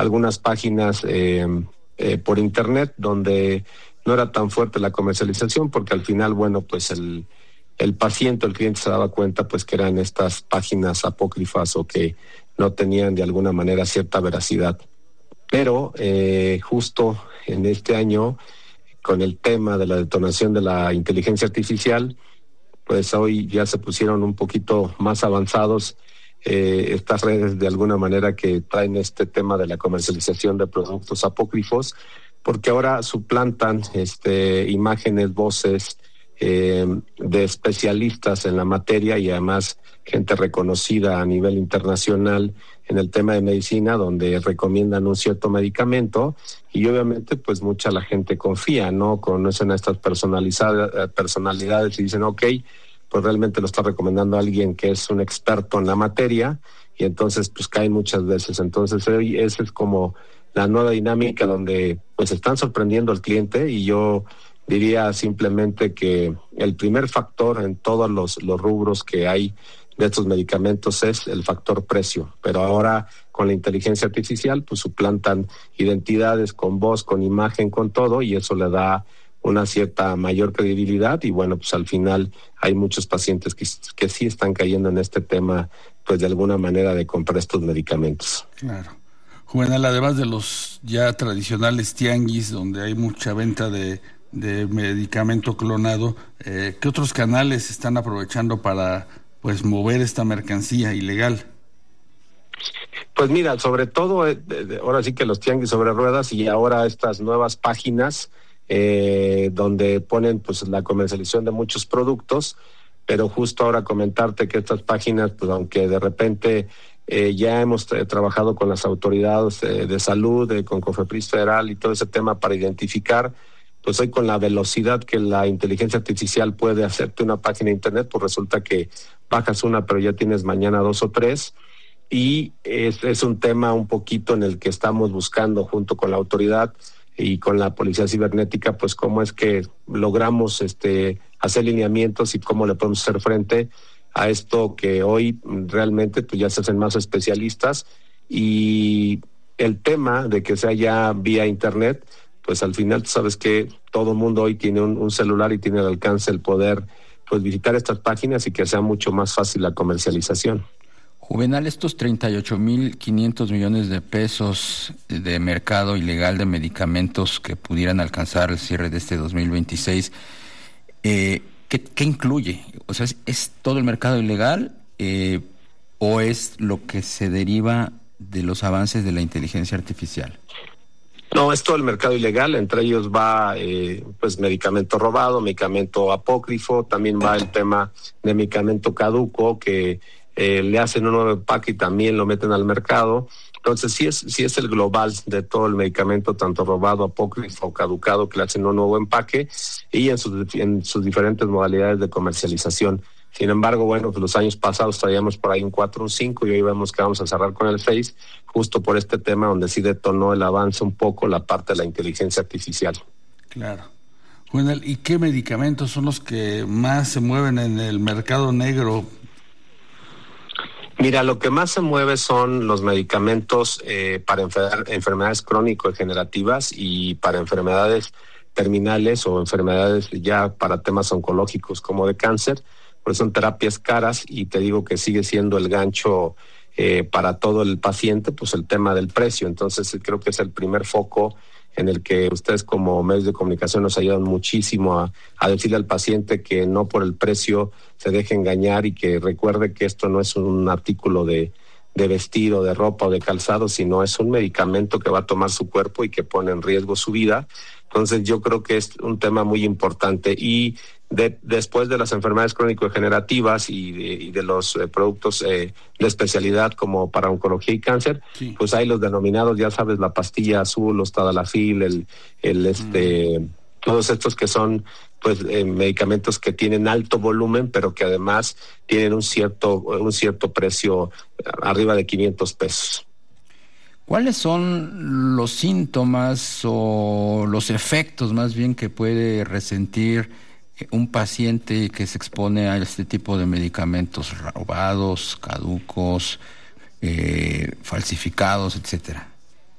algunas páginas por internet donde no era tan fuerte la comercialización, porque al final, bueno, pues el paciente, el cliente se daba cuenta pues que eran estas páginas apócrifas o que no tenían de alguna manera cierta veracidad. Pero justo en este año, con el tema de la detonación de la inteligencia artificial, pues hoy ya se pusieron un poquito más avanzados estas redes de alguna manera que traen este tema de la comercialización de productos apócrifos, porque ahora suplantan imágenes, voces de especialistas en la materia y además gente reconocida a nivel internacional en el tema de medicina, donde recomiendan un cierto medicamento y obviamente pues mucha la gente confía, ¿no? Conocen a estas personalidades y dicen, ok, pues realmente lo está recomendando alguien que es un experto en la materia y entonces pues caen muchas veces. Entonces hoy esa es como la nueva dinámica donde pues están sorprendiendo al cliente y yo diría simplemente que el primer factor en todos los rubros que hay de estos medicamentos es el factor precio, pero ahora con la inteligencia artificial pues suplantan identidades con voz, con imagen, con todo y eso le da una cierta mayor credibilidad y bueno, pues al final hay muchos pacientes que sí están cayendo en este tema pues de alguna manera de comprar estos medicamentos. Claro. Juvenal, además de los ya tradicionales tianguis donde hay mucha venta de medicamento clonado, ¿qué otros canales están aprovechando para pues mover esta mercancía ilegal? Pues mira, sobre todo ahora sí que los tianguis sobre ruedas y ahora estas nuevas páginas donde ponen pues la comercialización de muchos productos, pero justo ahora comentarte que estas páginas, pues aunque de repente ya hemos trabajado con las autoridades de salud, con COFEPRIS Federal y todo ese tema para identificar, pues hoy con la velocidad que la inteligencia artificial puede hacerte una página de internet, pues resulta que bajas una, pero ya tienes mañana 2 o 3, y es un tema un poquito en el que estamos buscando junto con la autoridad y con la policía cibernética, pues cómo es que logramos hacer lineamientos y cómo le podemos hacer frente a esto que hoy realmente pues ya se hacen más especialistas, y el tema de que sea ya vía internet, pues al final tú sabes que todo el mundo hoy tiene un celular y tiene al alcance el poder pues visitar estas páginas y que sea mucho más fácil la comercialización. Juvenal, estos 38.500 millones de pesos de mercado ilegal de medicamentos que pudieran alcanzar el cierre de este 2026, ¿qué incluye? O sea, ¿es todo el mercado ilegal o es lo que se deriva de los avances de la inteligencia artificial? No, es todo el mercado ilegal, entre ellos va pues medicamento robado, medicamento apócrifo, también va el tema de medicamento caduco que le hacen un nuevo empaque y también lo meten al mercado. Entonces sí es el global de todo el medicamento, tanto robado, apócrifo o caducado, que le hacen un nuevo empaque y en sus diferentes modalidades de comercialización. Sin embargo, bueno, pues los años pasados traíamos por ahí un 4, un 5 y hoy vemos que vamos a cerrar con el 6, justo por este tema donde sí detonó el avance un poco la parte de la inteligencia artificial. Claro. Bueno, ¿y qué medicamentos son los que más se mueven en el mercado negro? Mira, lo que más se mueve son los medicamentos para enfermedades crónico-degenerativas y para enfermedades terminales o enfermedades ya para temas oncológicos como de cáncer. Pues son terapias caras y te digo que sigue siendo el gancho para todo el paciente, pues el tema del precio. Entonces creo que es el primer foco en el que ustedes como medios de comunicación nos ayudan muchísimo a decirle al paciente que no por el precio se deje engañar y que recuerde que esto no es un artículo de vestido, de ropa o de calzado, sino es un medicamento que va a tomar su cuerpo y que pone en riesgo su vida. Entonces yo creo que es un tema muy importante y después de las enfermedades crónico-degenerativas y de los productos de especialidad como para oncología y cáncer, sí, pues hay los denominados, ya sabes, la pastilla azul, los tadalafil, todos estos que son pues medicamentos que tienen alto volumen, pero que además tienen un cierto precio arriba de 500 pesos. ¿Cuáles son los síntomas o los efectos más bien que puede resentir un paciente que se expone a este tipo de medicamentos robados, caducos, falsificados, etcétera?